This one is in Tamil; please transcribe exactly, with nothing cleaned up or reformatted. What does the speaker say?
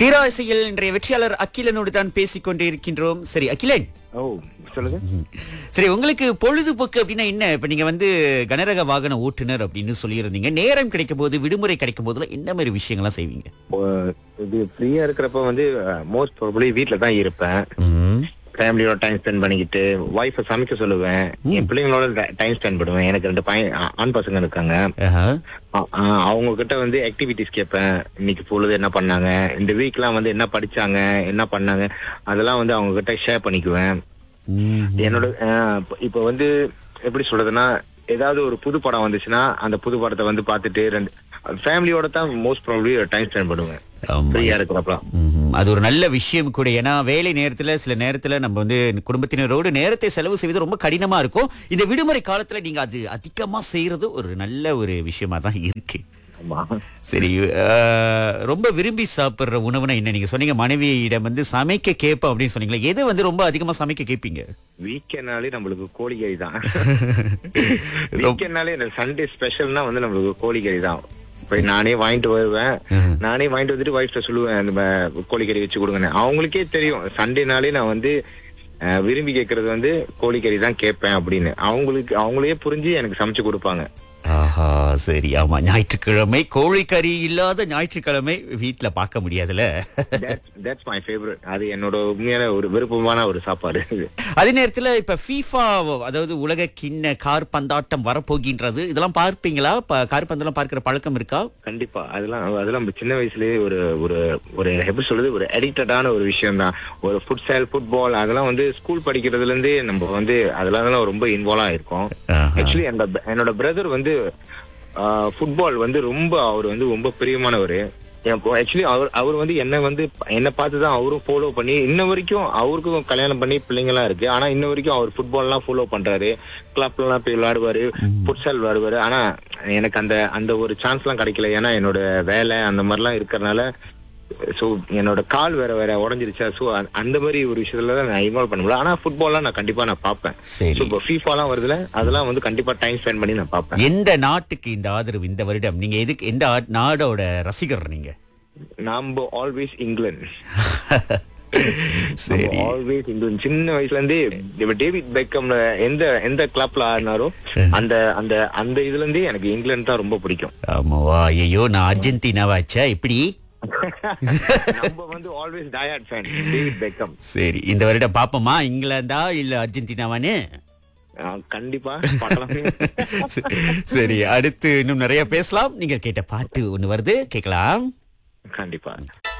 தீராசையில் இன்றைய வெற்றியாளர் அகிலனோடு தான் பேசிக் கொண்டே இருக்கின்றோம். சரி அகிலன், ஓ சொல்லுங்க. சரி உங்களுக்கு பொழுதுபோக்கு அப்படின்னா என்ன? இப்ப நீங்க வந்து கனரக வாகன ஓட்டுநர் அப்படின்னு சொல்லியிருந்தீங்க. நேரம் கிடைக்கும் போது, விடுமுறை கிடைக்கும் போதுல என்ன மாதிரி விஷயங்கள்லாம் செய்வீங்க? இது ஃப்ரீயா இருக்கிறப்ப வந்து மோஸ்ட் ப்ராபபிலி வீட்ல தான் இருப்பேன். ஃபேமிலியோட டைம் ஸ்பெண்ட் பண்ணிக்கிட்டு வைஃப சமைக்க சொல்லுவேன். என் பிள்ளைங்களோட டைம் ஸ்பெண்ட் பண்ணுவேன். எனக்கு ரெண்டு பையன் ஆண் பசங்க இருக்காங்க. அவங்க கிட்ட வந்து ஆக்டிவிட்டிஸ் கேட்பேன். இன்னைக்கு பொழுது என்ன பண்ணாங்க, இந்த வீக்லாம் வந்து என்ன படிச்சாங்க, என்ன பண்ணாங்க, அதெல்லாம் வந்து அவங்க கிட்ட ஷேர் பண்ணிக்குவேன். என்னோட இப்ப வந்து எப்படி சொல்றதுன்னா, ஏதாவது ஒரு புது படம் வந்துச்சுன்னா அந்த புது படத்தை வந்து பார்த்துட்டு ரெண்டு ஃபேமிலியோட தான் மோஸ்ட் ப்ராபபிலி டைம் ஸ்பெண்ட் பண்ணுவேன் ஃப்ரீயா இருக்கிறப்ப. அது ஒரு நல்ல விஷயம் கூட. ஏன்னா வேலை நேரத்துல சில நேரத்துல நம்ம வந்து குடும்பத்தினரோடு நேரத்தை செலவு செய்வது ரொம்ப கடினமா இருக்கும். இந்த விடுமுறை காலத்துல நீங்க அது அதிகமா செய்யறது ஒரு நல்ல ஒரு விஷயமா தான் இருக்கு. சரி, ரொம்ப விரும்பி சாப்பிடுற உணவுனா என்ன? நீங்க சொன்னீங்க மனைவியிடம் வந்து சமைக்க கேட்போம் அப்படின்னு சொன்னீங்களா, எது வந்து ரொம்ப அதிகமா சமைக்க கேட்பீங்க? வீக்கெண்ட்னாலே நம்மளுக்கு கோழிக்கறி தான். வீக்கெண்ட்னாலே சண்டே ஸ்பெஷல்னா வந்து நம்மளுக்கு கோழிக்கறி தான். போய் நானே வாங்கிட்டு வருவேன். நானே வாங்கிட்டு வந்துட்டு வைஃப்ட சொல்லுவேன், இந்த கோழிக்கறி வச்சு கொடுங்க. அவங்களுக்கே தெரியும் சண்டேனாலே நான் வந்து விரும்பி கேட்கறது வந்து கோழிக்கறி தான் கேட்பேன் அப்படின்னு. அவங்களுக்கு அவங்களே புரிஞ்சு எனக்கு சமைச்சு கொடுப்பாங்க. ஆஹா, சரி. ஆமா, ஞாயிற்றுக்கிழமை கோழிக்கறி இல்லாத ஞாயிற்றுக்கிழமை வீட்டுல பார்க்க முடியாதுல்ல. That's my favorite. அது என்னோட உண்மையான ஒரு விருப்பமான ஒரு சாப்பாடு. அதே நேரத்துல இப்ப ஃபீஃபா, அதாவது உலக கிண்ண கார்பந்தாட்டம் வரப்போகின்றது, இதெல்லாம் பார்ப்பீங்களா? கார்பந்தெல்லாம் பார்க்கிற பழக்கம் இருக்கா? கண்டிப்பா. அதெல்லாம் அதெல்லாம் சின்ன வயசுலயே ஒரு ஒரு ஒரு எப்படி சொல்றது, ஒரு அடிக்டடான ஒரு விஷயம் தான். ஒரு ஃபுட்சால், ஃபுட்பால் அதெல்லாம் வந்து ஸ்கூல் படிக்கிறதுல இருந்தே நம்ம வந்து அதெல்லாம் ரொம்ப இன்வால்வ் ஆயிருக்கோம். ஆக்சுவலி என்னோட பிரதர் வந்து ஃபுட்பால் வந்து ரொம்ப அவர் வந்து ரொம்ப பிரியமானவர். ஆக்சுவலி அவர் அவர் வந்து என்ன வந்து என்ன பார்த்துதான் அவரும் ஃபாலோ பண்ணி இன்ன வரைக்கும், அவருக்கும் கல்யாணம் பண்ணி பிள்ளைங்க எல்லாம் இருக்கு. ஆனா இன்ன வரைக்கும் அவர் ஃபுட்பால் எல்லாம் ஃபாலோ பண்றாரு. கிளப்ல எல்லாம் போய் விளையாடுவாரு, ஃபுட்சால் விளையாடுவாரு. ஆனா எனக்கு அந்த அந்த ஒரு சான்ஸ் எல்லாம் கிடைக்கல. ஏன்னா என்னோட வேலை அந்த மாதிரி எல்லாம் இருக்கறனால, சோ என்னோட கால் வேற வேற உடஞ்சிருச்சா, சோ அந்த மாதிரி ஒரு விஷயத்துல தான் நான் இன்வால்வ் பண்ண முடியல. ஆனா ஃபுட்பால்லாம் நான் கண்டிப்பா நான் பார்ப்பேன். சோ இப்போ ஃபீஃபா எல்லாம் வருதுல, அதெல்லாம் வந்து கண்டிப்பா டைம் ஸ்பெண்ட் பண்ணி நான் பார்ப்பேன். எந்த நாட்டுக்கு இந்த ஆதரவு இந்த வருடம்? நீங்க எதுக்கு, எந்த நாடோட ரசிகர் நீங்க? நம்ம ஆல்வேஸ் இங்கிலாந்து. சரி, ஆல்வேஸ் இங்கிலாந்து. சின்ன வயசுல இருந்தே டேவிட் பெக்கம்ல எந்த எந்த கிளப்ல ஆடினாரோ அந்த அந்த அந்த இதுல இருந்தே எனக்கு இங்கிலாந்து தான் ரொம்ப பிடிக்கும். ஆமாவா? ஐயோ, நான் அர்ஜென்டினாவாச்சா இப்படி. நம்ம வந்து always tired fan David Beckham. சரி, இந்த வருடம் பாப்போமா இங்கிலாந்தா இல்ல அர்ஜென்டினாவான்னு? கண்டிப்பா பார்க்கலாம். சரி, அடுத்து இன்னும் நிறைய பேசலாம். நீங்க கேட்ட பாட்டு ஒண்ணு வருது, கேட்கலாம். கண்டிப்பா.